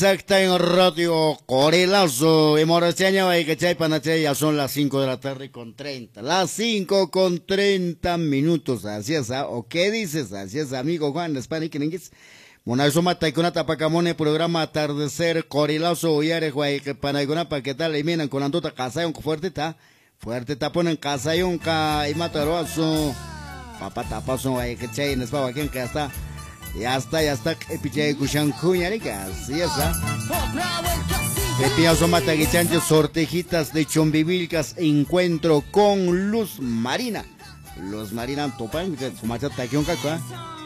Exacta en Radio Corelazo, en Moraseña, Baicachay, Panachay, ya son las 5 de la tarde con 30. Las 5 con 30 minutos, así es, ¿o qué dices? Así es, amigo Juan, Hispanic en inglés. Monazo Mataicuna Tapacamone, programa Atardecer, Corelazo, Uyare, Guay, Panaiguna, Paquetal, y miran con Andota Casayon, fuerte está, ponen Casayon, y Mataroazo, papá tapazo, Baicachay, en España, que ya está. Ya está, Epichay Kushankuñarica, así es, Pepiazo Mataguichancho, sortejitas de Chombivilcas, encuentro con Luz Marina. Luz Marina, topan, su machata, ¿qué